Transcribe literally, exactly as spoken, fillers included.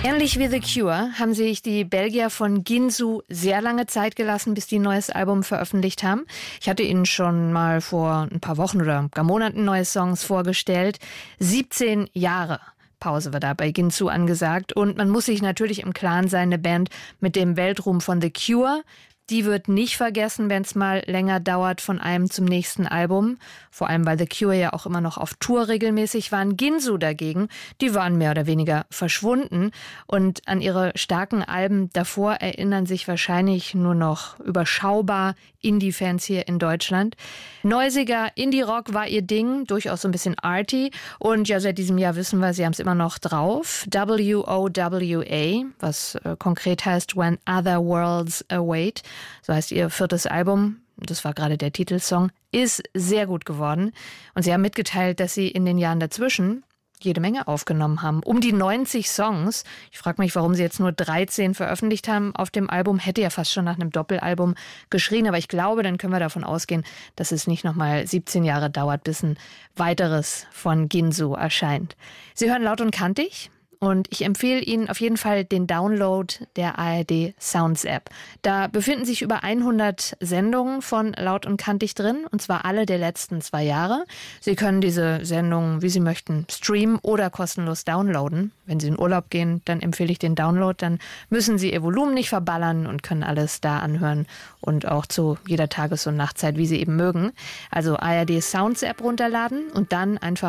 Ähnlich wie The Cure haben sich die Belgier von Ginsu sehr lange Zeit gelassen, bis die ein neues Album veröffentlicht haben. Ich hatte Ihnen schon mal vor ein paar Wochen oder gar Monaten neue Songs vorgestellt. siebzehn Jahre Pause war da bei Ginsu angesagt. Und man muss sich natürlich im Klaren sein, eine Band mit dem Weltruhm von The Cure, die wird nicht vergessen, wenn es mal länger dauert von einem zum nächsten Album. Vor allem, weil The Cure ja auch immer noch auf Tour regelmäßig waren. Ginsu dagegen, die waren mehr oder weniger verschwunden. Und an ihre starken Alben davor erinnern sich wahrscheinlich nur noch überschaubar Indie-Fans hier in Deutschland. Neusiger Indie-Rock war ihr Ding, durchaus so ein bisschen arty. Und ja, seit diesem Jahr wissen wir, sie haben es immer noch drauf. W O W A, was äh, konkret heißt When Other Worlds Await. So heißt ihr viertes Album, das war gerade der Titelsong, ist sehr gut geworden. Und sie haben mitgeteilt, dass sie in den Jahren dazwischen jede Menge aufgenommen haben. Um die neunzig Songs. Ich frage mich, warum sie jetzt nur dreizehn veröffentlicht haben auf dem Album. Hätte ja fast schon nach einem Doppelalbum geschrien. Aber ich glaube, dann können wir davon ausgehen, dass es nicht nochmal siebzehn Jahre dauert, bis ein weiteres von Ginsu erscheint. Sie hören Laut und Kantig. Und ich empfehle Ihnen auf jeden Fall den Download der A R D Sounds App. Da befinden sich über hundert Sendungen von Laut und Kantig drin, und zwar alle der letzten zwei Jahre. Sie können diese Sendungen, wie Sie möchten, streamen oder kostenlos downloaden. Wenn Sie in Urlaub gehen, dann empfehle ich den Download. Dann müssen Sie Ihr Volumen nicht verballern und können alles da anhören und auch zu jeder Tages- und Nachtzeit, wie Sie eben mögen. Also A R D Sounds App runterladen und dann einfach